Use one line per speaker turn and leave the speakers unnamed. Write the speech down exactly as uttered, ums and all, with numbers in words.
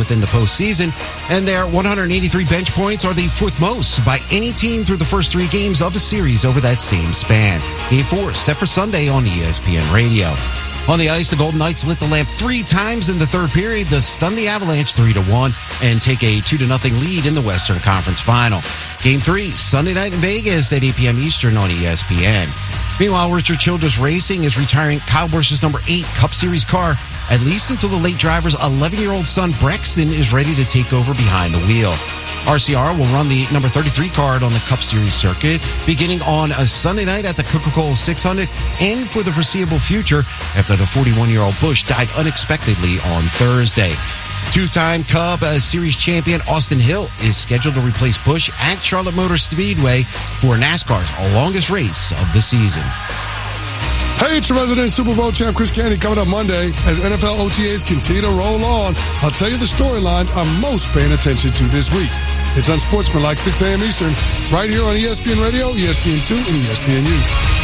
within the postseason, and their one hundred eighty-three bench points are the fourth most by any team through the first three games of a series over that same span. Game four set for Sunday on E S P N Radio. On the ice, the Golden Knights lit the lamp three times in the third period to stun the Avalanche three to one and take a two to nothing lead in the Western Conference Final. Game three, Sunday night in Vegas at eight p.m. Eastern on E S P N. Meanwhile, Richard Childress Racing is retiring Kyle Busch's number eight Cup Series car, at least until the late driver's eleven-year-old son Brexton is ready to take over behind the wheel. R C R will run the number thirty-three card on the Cup Series circuit beginning on a Sunday night at the Coca-Cola six hundred and for the foreseeable future after the forty-one-year-old Busch died unexpectedly on Thursday. Two-time Cup Series champion Austin Hill is scheduled to replace Busch at Charlotte Motor Speedway for NASCAR's longest race of the season.
Hey, it's your resident Super Bowl champ Chris Candy coming up Monday as N F L O T As continue to roll on. I'll tell you the storylines I'm most paying attention to this week. It's Unsportsmanlike, six a.m. Eastern, right here on E S P N Radio, E S P N two, and E S P N U.